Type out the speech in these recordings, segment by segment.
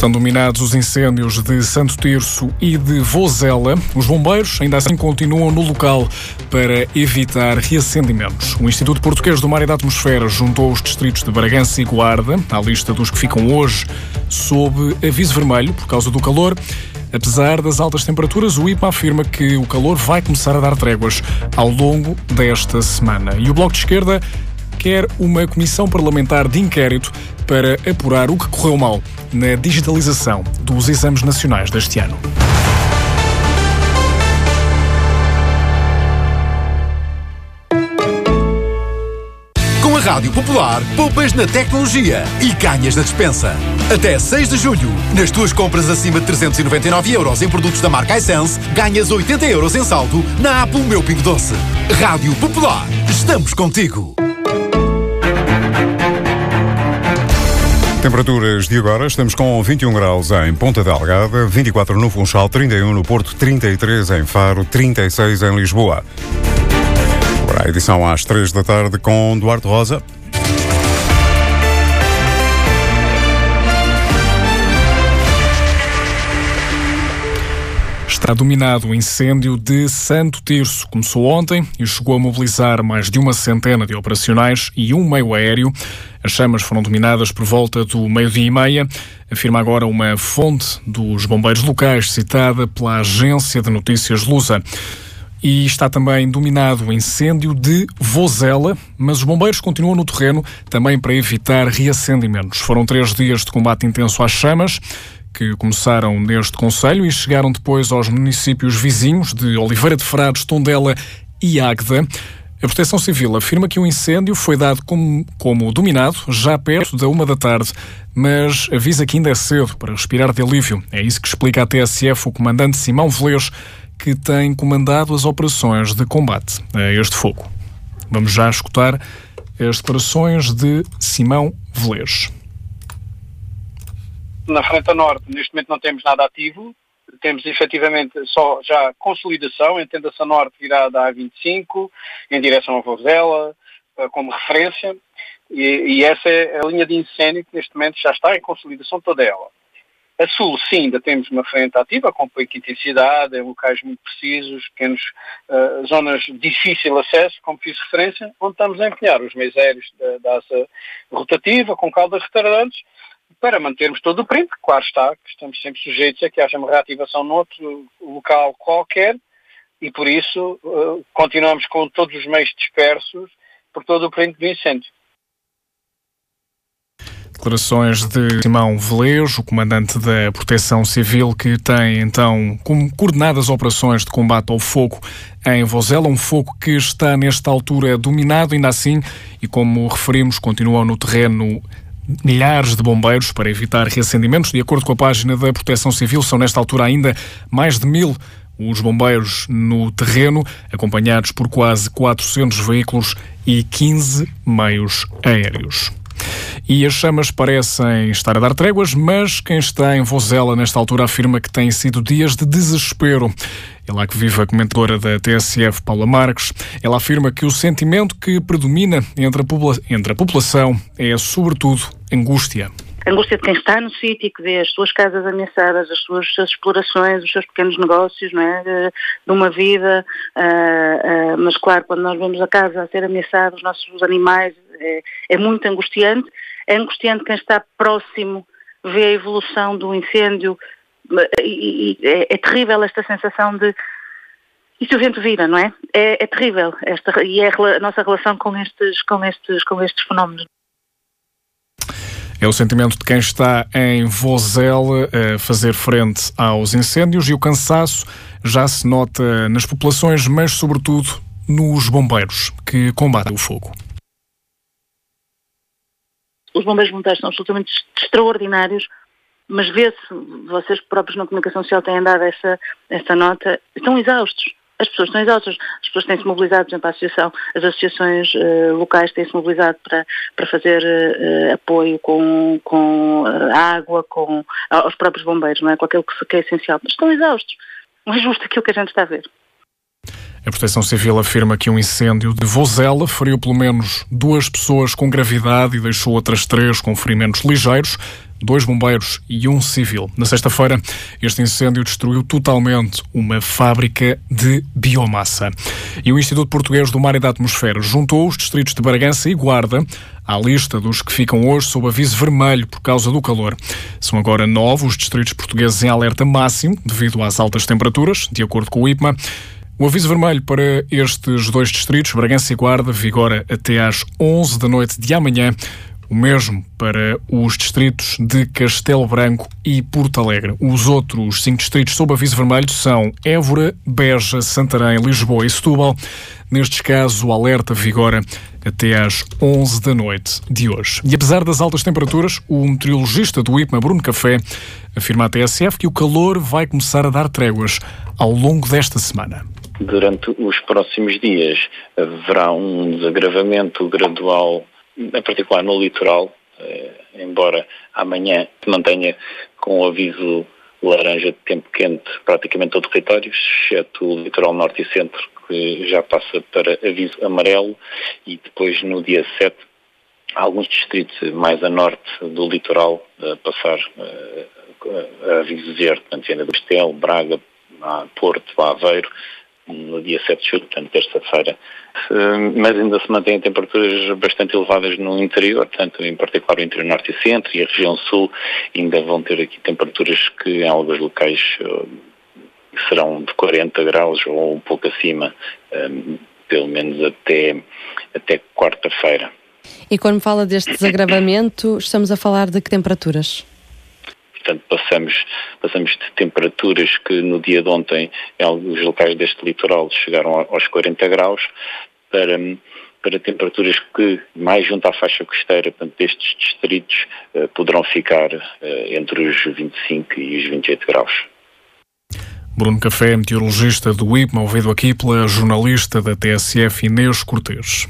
Estão dominados os incêndios de Santo Tirso e de Vozela. Os bombeiros ainda assim continuam no local para evitar reacendimentos. O Instituto Português do Mar e da Atmosfera juntou os distritos de Bragança e Guarda à lista dos que ficam hoje sob aviso vermelho por causa do calor. Apesar das altas temperaturas, o IPMA afirma que o calor vai começar a dar tréguas ao longo desta semana. E o Bloco de Esquerda quer uma comissão parlamentar de inquérito para apurar o que correu mal na digitalização dos exames nacionais deste ano. Com a Rádio Popular, poupas na tecnologia e ganhas na despensa. Até 6 de julho, nas tuas compras acima de 399€ em produtos da marca iSense, ganhas 80€ em saldo na app O Meu Pingo Doce. Rádio Popular, estamos contigo. Temperaturas de agora, estamos com 21 graus em Ponta Delgada, 24 no Funchal, 31 no Porto, 33 em Faro, 36 em Lisboa. Agora a edição às 3 da tarde com Duarte Rosa. Está dominado o incêndio de Santo Tirso. Começou ontem e chegou a mobilizar mais de uma centena de operacionais e um meio aéreo. As chamas foram dominadas por volta do 12:30, afirma agora uma fonte dos bombeiros locais citada pela agência de notícias Lusa. E está também dominado o incêndio de Vozela, mas os bombeiros continuam no terreno também para evitar reacendimentos. Foram 3 dias de combate intenso às chamas, que começaram neste concelho e chegaram depois aos municípios vizinhos de Oliveira de Frades, Tondela e Águeda. A Proteção Civil afirma que o incêndio foi dado como dominado já perto da 1 da tarde, mas avisa que ainda é cedo para respirar de alívio. É isso que explica à TSF o comandante Simão Velez, que tem comandado as operações de combate a este fogo. Vamos já escutar as declarações de Simão Velez. Na frente a norte, neste momento não temos nada ativo, temos efetivamente só já consolidação, entenda-se a norte virada à A25, em direção a Vozela, como referência, e essa é a linha de incêndio que neste momento já está em consolidação toda ela. A sul, sim, ainda temos uma frente ativa, com pouca intensidade, em locais muito precisos, pequenos, zonas de difícil acesso, como fiz referência, onde estamos a empenhar os meios aéreos da asa rotativa, com caudas retardantes, para mantermos todo o perímetro. Claro está, que estamos sempre sujeitos a que haja uma reativação noutro local qualquer, e por isso continuamos com todos os meios dispersos por todo o perímetro do incêndio. Declarações de Simão Velez, o comandante da Proteção Civil, que tem então como coordenadas operações de combate ao fogo em Vozela, um fogo que está nesta altura dominado ainda assim, e como referimos, continuam no terreno milhares de bombeiros para evitar reacendimentos. De acordo com a página da Proteção Civil, são nesta altura ainda mais de 1000 os bombeiros no terreno, acompanhados por quase 400 veículos e 15 meios aéreos. E as chamas parecem estar a dar tréguas, mas quem está em Vozela nesta altura afirma que têm sido dias de desespero. É lá que vive a comentadora da TSF, Paula Marques. Ela afirma que o sentimento que predomina entre a população é, sobretudo, angústia. A angústia de quem está no sítio e que vê as suas casas ameaçadas, as suas explorações, os seus pequenos negócios, não é? De uma vida, mas claro, quando nós vemos a casa a ser ameaçada, os nossos animais, é muito angustiante. É angustiante quem está próximo, vê a evolução do incêndio, e é terrível esta sensação de e se o vento vira, não é? É terrível e é a nossa relação com estes fenómenos. É o sentimento de quem está em Vozela a fazer frente aos incêndios, e o cansaço já se nota nas populações, mas sobretudo nos bombeiros que combatem o fogo. Os bombeiros voluntários são absolutamente extraordinários, mas vê-se, vocês próprios na comunicação social têm dado essa nota, estão exaustos. As pessoas estão exaustas, as pessoas têm-se mobilizado, por exemplo, as associações locais têm-se mobilizado para fazer apoio com água, aos próprios bombeiros, não é? Com aquilo que é essencial. Mas estão exaustos. Não é justo aquilo que a gente está a ver. A Proteção Civil afirma que um incêndio de Vozela feriu pelo menos 2 pessoas com gravidade e deixou outras 3 com ferimentos ligeiros. 2 bombeiros e 1 civil. Na sexta-feira, este incêndio destruiu totalmente uma fábrica de biomassa. E o Instituto Português do Mar e da Atmosfera juntou os distritos de Bragança e Guarda à lista dos que ficam hoje sob aviso vermelho por causa do calor. São agora 9 os distritos portugueses em alerta máximo devido às altas temperaturas, de acordo com o IPMA. O aviso vermelho para estes 2 distritos, Bragança e Guarda, vigora até às 11 da noite de amanhã. O mesmo para os distritos de Castelo Branco e Porto Alegre. Os outros 5 distritos sob aviso vermelho são Évora, Beja, Santarém, Lisboa e Setúbal. Nestes casos, o alerta vigora até às 11 da noite de hoje. E apesar das altas temperaturas, o meteorologista do IPMA, Bruno Café, afirma à TSF que o calor vai começar a dar tréguas ao longo desta semana. Durante os próximos dias haverá um desagravamento gradual, em particular no litoral, embora amanhã se mantenha com o aviso laranja de tempo quente praticamente todo o território, exceto o litoral norte e centro, que já passa para aviso amarelo, e depois no dia 7 alguns distritos mais a norte do litoral passar a aviso verde, portanto, Viana do Castelo, Braga, Porto, Aveiro, no dia 7 de julho, portanto, terça-feira. Mas ainda se mantêm temperaturas bastante elevadas no interior, portanto, em particular o interior norte e centro e a região sul ainda vão ter aqui temperaturas que em alguns locais serão de 40 graus ou um pouco acima, pelo menos até quarta-feira. E quando fala deste desagravamento, estamos a falar de que temperaturas? Portanto, passamos de temperaturas que no dia de ontem, em alguns locais deste litoral, chegaram aos 40 graus, para temperaturas que, mais junto à faixa costeira, portanto, destes distritos, poderão ficar entre os 25 e os 28 graus. Bruno Café, meteorologista do IPMA, ouvido aqui pela jornalista da TSF Inês Cortês.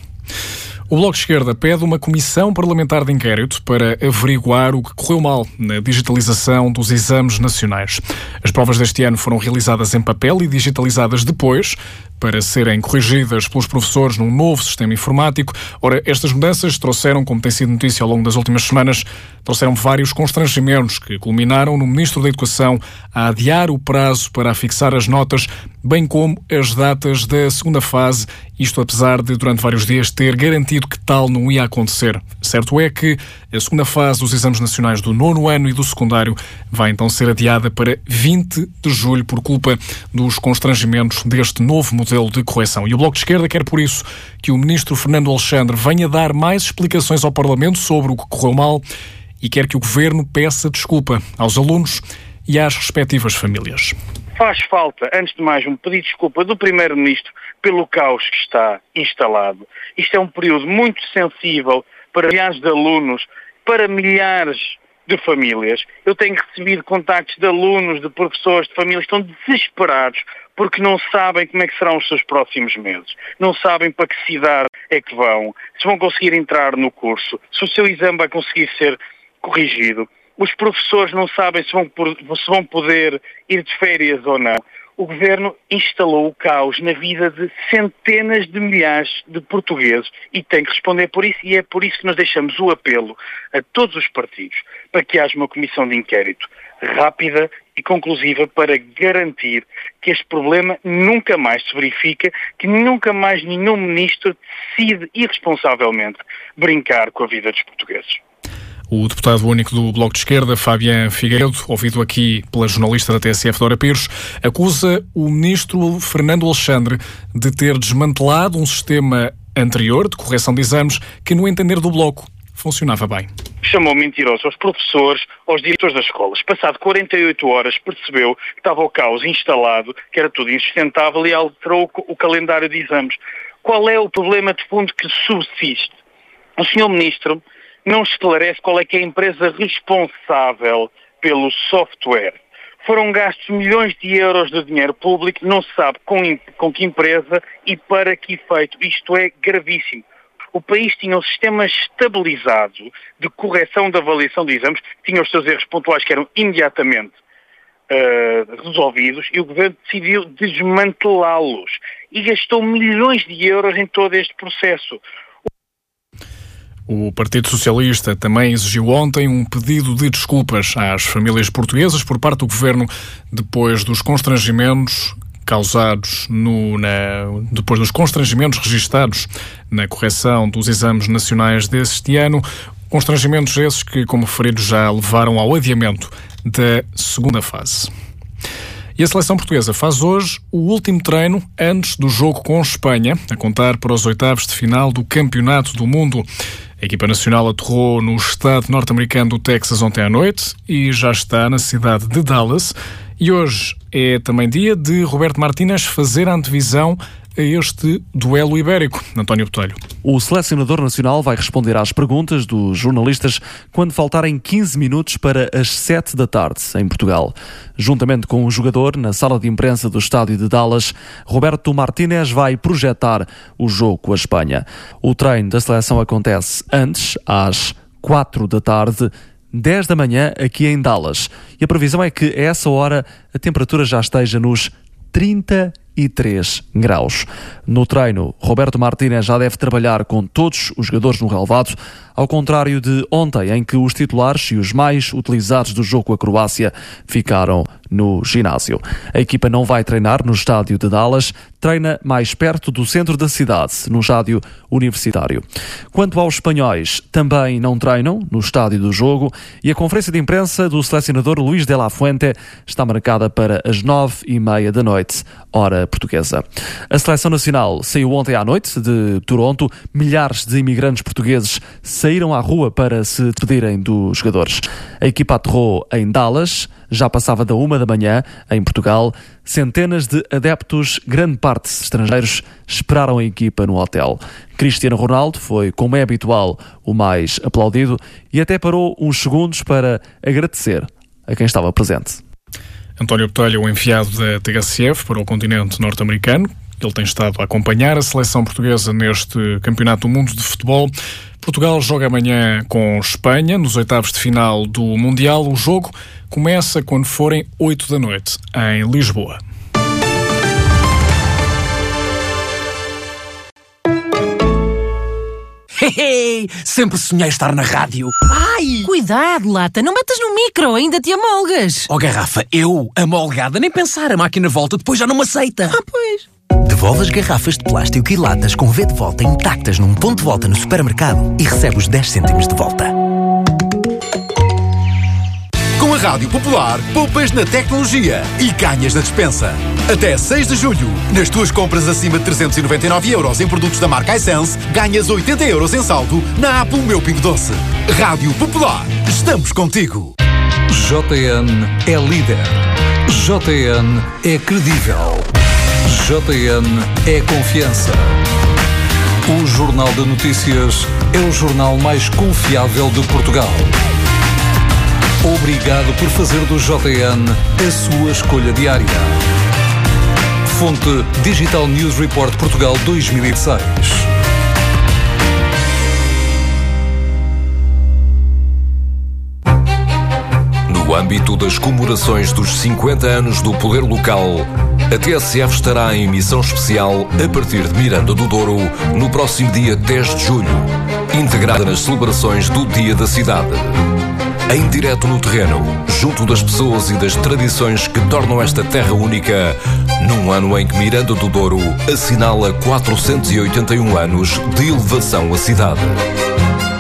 O Bloco de Esquerda pede uma comissão parlamentar de inquérito para averiguar o que correu mal na digitalização dos exames nacionais. As provas deste ano foram realizadas em papel e digitalizadas depois para serem corrigidas pelos professores num novo sistema informático. Ora, estas mudanças trouxeram, como tem sido notícia ao longo das últimas semanas, trouxeram vários constrangimentos que culminaram no Ministro da Educação a adiar o prazo para afixar as notas, bem como as datas da segunda fase, isto apesar de, durante vários dias, ter garantido que tal não ia acontecer. Certo é que a segunda fase dos exames nacionais do 9º ano e do secundário vai então ser adiada para 20 de julho por culpa dos constrangimentos deste novo modelo de correção. E o Bloco de Esquerda quer, por isso, que o Ministro Fernando Alexandre venha dar mais explicações ao Parlamento sobre o que correu mal e quer que o Governo peça desculpa aos alunos e às respectivas famílias. Faz falta, antes de mais, um pedido de desculpa do Primeiro-Ministro pelo caos que está instalado. Isto é um período muito sensível para milhares de alunos, para milhares de famílias. Eu tenho recebido contactos de alunos, de professores, de famílias que estão desesperados porque não sabem como é que serão os seus próximos meses. Não sabem para que cidade é que vão, se vão conseguir entrar no curso, se o seu exame vai conseguir ser corrigido. Os professores não sabem se vão poder ir de férias ou não. O Governo instalou o caos na vida de centenas de milhares de portugueses e tem que responder por isso, e é por isso que nós deixamos o apelo a todos os partidos para que haja uma comissão de inquérito rápida e conclusiva para garantir que este problema nunca mais se verifica, que nunca mais nenhum ministro decide irresponsavelmente brincar com a vida dos portugueses. O deputado único do Bloco de Esquerda, Fabián Figueiredo, ouvido aqui pela jornalista da TSF, Dora Pires, acusa o ministro Fernando Alexandre de ter desmantelado um sistema anterior de correção de exames que, no entender do Bloco, funcionava bem. Chamou mentiroso aos professores, aos diretores das escolas. Passado 48 horas percebeu que estava o caos instalado, que era tudo insustentável, e alterou o calendário de exames. Qual é o problema de fundo que subsiste? O senhor ministro não esclarece qual é que é a empresa responsável pelo software. Foram gastos milhões de euros de dinheiro público, não se sabe com que empresa e para que efeito. Isto é gravíssimo. O país tinha um sistema estabilizado de correção da avaliação de exames, tinha os seus erros pontuais que eram imediatamente resolvidos, e o Governo decidiu desmantelá-los e gastou milhões de euros em todo este processo. O Partido Socialista também exigiu ontem um pedido de desculpas às famílias portuguesas por parte do Governo depois dos constrangimentos causados depois dos constrangimentos registados na correção dos exames nacionais deste ano. Constrangimentos esses que, como referido, já levaram ao adiamento da segunda fase. E a seleção portuguesa faz hoje o último treino antes do jogo com Espanha, a contar para os oitavos de final do Campeonato do Mundo. A equipa nacional aterrou no estado norte-americano do Texas ontem à noite e já está na cidade de Dallas. E hoje é também dia de Roberto Martínez fazer a antevisão a este duelo ibérico. António Botelho. O selecionador nacional vai responder às perguntas dos jornalistas quando faltarem 15 minutos para as 7 da tarde, em Portugal. Juntamente com o jogador, na sala de imprensa do estádio de Dallas, Roberto Martínez vai projetar o jogo com a Espanha. O treino da seleção acontece antes, às 4 da tarde, 10 da manhã, aqui em Dallas. E a previsão é que, a essa hora, a temperatura já esteja nos 33 graus. No treino, Roberto Martínez já deve trabalhar com todos os jogadores no relvado, ao contrário de ontem, em que os titulares e os mais utilizados do jogo com a Croácia ficaram no ginásio. A equipa não vai treinar no estádio de Dallas, treina mais perto do centro da cidade, no estádio universitário. Quanto aos espanhóis, também não treinam no estádio do jogo e a conferência de imprensa do selecionador Luís de la Fuente está marcada para as 9h30 da noite, hora portuguesa. A seleção nacional saiu ontem à noite de Toronto. Milhares de imigrantes portugueses saíram à rua para se despedirem dos jogadores. A equipa aterrou em Dallas, já passava da 1 da manhã, em Portugal. Centenas de adeptos, grande parte estrangeiros, esperaram a equipa no hotel. Cristiano Ronaldo foi, como é habitual, o mais aplaudido e até parou uns segundos para agradecer a quem estava presente. António Botelho, o enviado da TSF para o continente norte-americano. Ele tem estado a acompanhar a seleção portuguesa neste Campeonato do Mundo de Futebol. Portugal joga amanhã com Espanha, nos oitavos de final do Mundial. O jogo começa quando forem 8 da noite, em Lisboa. Sempre sonhei estar na rádio. Ai! Cuidado, Lata, não metas no micro, ainda te amolgas. Oh, garrafa, eu, amolgada, nem pensar, a máquina volta, depois já não me aceita. Ah, pois. Devolve as garrafas de plástico e latas com V de volta intactas num ponto de volta no supermercado e recebe os 10 cêntimos de volta. Com a Rádio Popular, poupas na tecnologia e ganhas na despensa. Até 6 de julho, nas tuas compras acima de 399 € em produtos da marca iSense, ganhas 80 € em saldo na app O Meu Pingo Doce. Rádio Popular, estamos contigo. JN é líder. JN é credível. JN é confiança. O Jornal de Notícias é o jornal mais confiável de Portugal. Obrigado por fazer do JN a sua escolha diária. Fonte Digital News Report Portugal 2016. No âmbito das comemorações dos 50 anos do Poder Local, a TSF estará em emissão especial a partir de Miranda do Douro no próximo dia 10 de julho, integrada nas celebrações do Dia da Cidade. Em direto no terreno, junto das pessoas e das tradições que tornam esta terra única, num ano em que Miranda do Douro assinala 481 anos de elevação à cidade.